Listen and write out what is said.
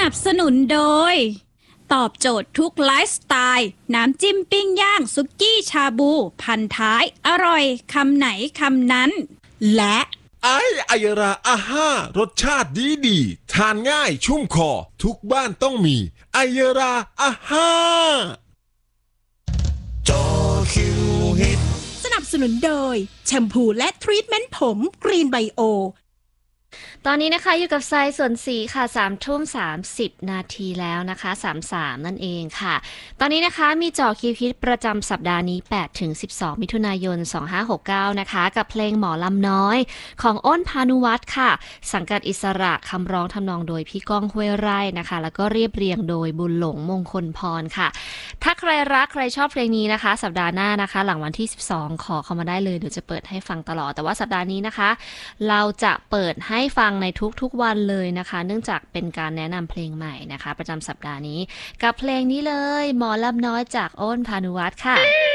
นับสนุนโดยตอบโจทย์ทุกไลฟ์สไตล์น้ำจิ้มปิ้งย่างสุกี้ชาบูพันท้ายอร่อยคำไหนคำนั้นและไอยราอาห้ารสชาติดีทานง่ายชุ่มคอทุกบ้านต้องมีไอยราอาห้าจอคิวฮิตสนับสนุนโดยแชมพูและทรีทเมนต์ผมกรีนไบโอตอนนี้นะคะอยู่กับทรายส่วนสีค่ะ3:30 นาทีแล้วนะคะ33นั่นเองค่ะตอนนี้นะคะมีเจาะคิวฮิตประจำสัปดาห์นี้8-12 มิถุนายน2569นะคะกับเพลงหมอลำน้อยของอ้นพานุวัฒน์ค่ะสังกัดอิสระคำร้องทำนองโดยพี่ก้องห้วยไร่นะคะแล้วก็เรียบเรียงโดยบุญหลงมงคลพรค่ะถ้าใครรักใครชอบเพลงนี้นะคะสัปดาห์หน้านะคะหลังวันที่12ขอเข้ามาได้เลยเดี๋ยวจะเปิดให้ฟังตลอดแต่ว่าสัปดาห์นี้นะคะเราจะเปิดให้ฟังในทุกๆวันเลยนะคะเนื่องจากเป็นการแนะนำเพลงใหม่นะคะประจำสัปดาห์นี้กับเพลงนี้เลยหมอลำน้อยจากอ้นพานุวัฒน์ค่ะ